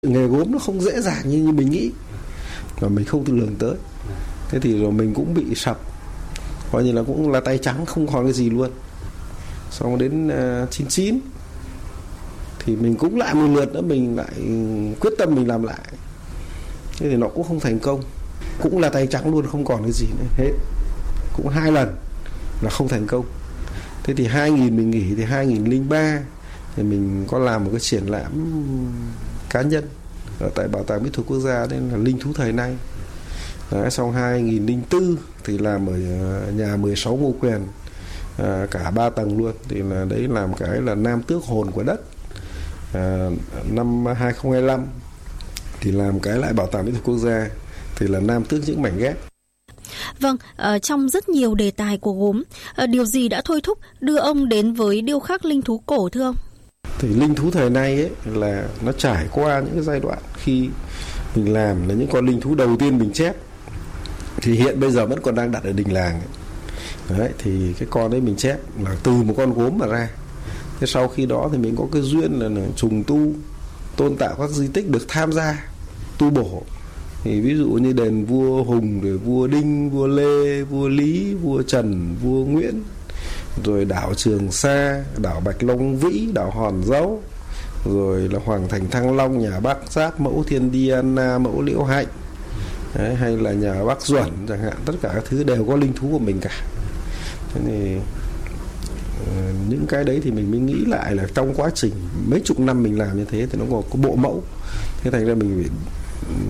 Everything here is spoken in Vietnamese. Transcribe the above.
Nghề gốm nó không dễ dàng như mình nghĩ, và mình không tự lường tới. Thế thì rồi mình cũng bị sập, coi như là cũng là tay trắng, không còn cái gì luôn. Xong đến 99 thì mình cũng lại một lượt nữa, mình lại quyết tâm mình làm lại. Thế thì nó cũng không thành công, cũng là tay trắng luôn, không còn cái gì nữa hết. Cũng 2 lần là không thành công. Thế thì 2000 mình nghỉ, thì 2003 thì mình có làm một cái triển lãm cá nhân ở tại Bảo tàng Mỹ thuật Quốc gia, nên là Linh thú thời nay. Đấy, xong 2004 thì làm ở nhà 16 Ngô Quyền, cả 3 tầng luôn. Thì là đấy làm cái là Nam Tước hồn của đất. Năm 2025 thì làm cái lại Bảo tàng Mỹ thuật Quốc gia, thì là Nam Tước những mảnh ghép. Vâng, trong rất nhiều đề tài của gốm, điều gì đã thôi thúc đưa ông đến với điêu khắc linh thú cổ thưa ông? Thì linh thú thời nay ấy là nó trải qua những cái giai đoạn. Khi mình làm là những con linh thú đầu tiên mình chép, thì hiện bây giờ vẫn còn đang đặt ở đình làng ấy. Đấy, thì cái con đấy mình chép là từ một con gốm mà ra. Thế sau khi đó thì mình có cái duyên là trùng tu, tôn tạo các di tích, được tham gia tu bổ. Thì ví dụ như đền vua Hùng, rồi vua Đinh, vua Lê, vua Lý, vua Trần, vua Nguyễn, rồi đảo Trường Sa, đảo Bạch Long Vĩ, đảo Hòn Dấu, rồi là Hoàng Thành Thăng Long, nhà Bác Giác, mẫu Thiên Diana, mẫu Liễu Hạnh. Đấy, hay là nhà Bác Duẩn chẳng hạn, tất cả các thứ đều có linh thú của mình cả. Thế thì những cái đấy thì mình mới nghĩ lại là trong quá trình mấy chục năm mình làm như thế thì nó có bộ mẫu. Thế thành ra mình phải